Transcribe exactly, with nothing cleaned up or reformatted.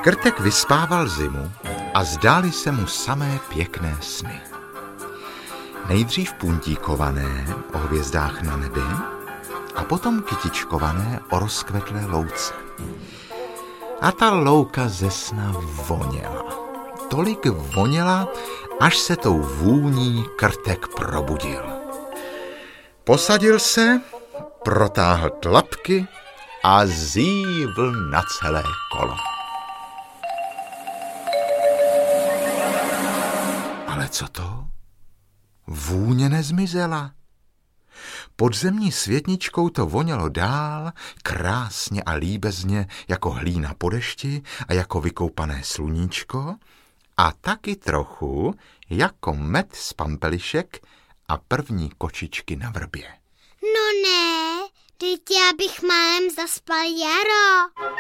Krtek vyspával zimu a zdály se mu samé pěkné sny. Nejdřív puntíkované o hvězdách na nebi a potom kytičkované o rozkvetlé louce. A ta louka ze sna voněla. Tolik voněla, až se tou vůní Krtek probudil. Posadil se, protáhl tlapky a zívl na celé kolo. Ale co to? Vůně nezmizela. Podzemní světničkou to vonělo dál, krásně a líbezně, jako hlína po dešti a jako vykoupané sluníčko a taky trochu jako med z pampelišek a první kočičky na vrbě. No ne, teď já bych málem zaspal jaro.